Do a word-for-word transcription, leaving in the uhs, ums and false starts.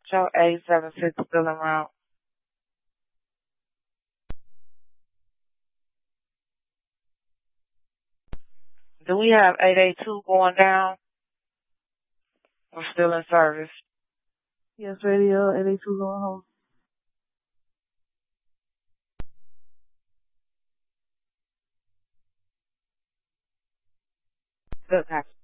Show eight seven six still en route. Do we have eight eight two going down? We're still in service. Yes, radio eight eight two going home. Good, Pastor.